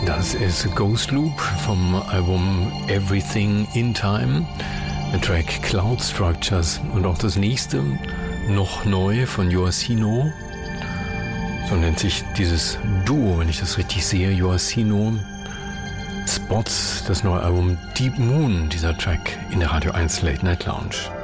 Das ist Ghost Loop vom Album Everything in Time, der Track Cloud Structures und auch das nächste, noch neu von Yoasino. So nennt sich dieses Duo, wenn ich das richtig sehe, Yoasino Spots, das neue Album Deep Moon, dieser Track in der Radio 1 Late Night Lounge.